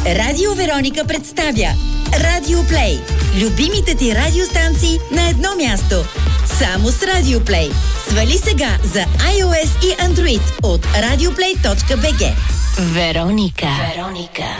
Радио Вероника представя Радио Плей. Любимите ти радиостанции на едно място. Само с Радио Плей. Свали сега за iOS и Android от radioplay.bg. Вероника.